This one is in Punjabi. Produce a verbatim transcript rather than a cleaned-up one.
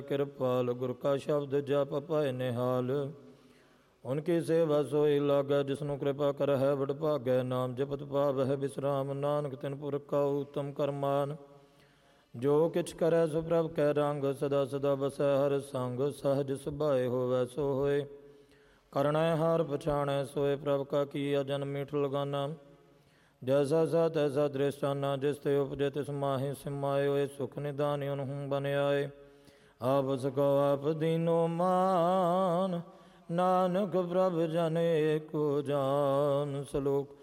ਕਿਰਪਾਲ ਗੁਰ ਕਾ ਸ਼ਬਦ ਜਪ ਪਾਏ ਨਿਹਾਲ। ਉਨਕੀ ਸੇਵਾ ਸੋਈ ਲਾਗੈ ਜਿਸਨੂੰ ਕਿਰਪਾ ਕਰਹਿ ਬੜ ਭਾਗੈ। ਨਾਮ ਜਪਤ ਪਾਵਹਿ ਬਿਸਰਾਮ ਨਾਨਕ ਤਿਨ ਪੁਰਖਾ ਉਤਮ ਕਰਮਾਨ। ਜੋ ਕਿਛ ਕਰੈ ਸੋ ਪ੍ਰਭ ਕੈ ਰੰਗ ਸਦਾ ਸਦਾ ਬਸੈ ਹਰ ਸੰਗ। ਸਹਜ ਸੁਭਾਏ ਹੋਵੈ ਸੋ ਹੋਏ ਕਰਣੈ ਹਾਰ ਪਛਾਣੈ ਸੋਏ। ਪ੍ਰਭ ਕਾ ਕੀਆ ਜਨ ਮੀਠ ਲਗਾਨਾ ਜੈਸਾ ਸਾ ਤੈਸਾ ਦ੍ਰਿਸ਼ਟਾਨਾ। ਜਿਸ ਤੇ ਉਪਜੇ ਤਿਸ ਮਾਹੀ ਸਿਮਾਏ ਹੋਏ ਸੁਖ ਨਿਦਾਨ ਉਨਹੂੰ ਬਨ ਆਏ। ਆਪ ਸਕੋ ਆਪ ਦੀਨੋ ਮਾਨ ਨਾਨਕ ਪ੍ਰਭ ਜਨ ਏਕੋ ਜਾਨ। ਸਲੋਕ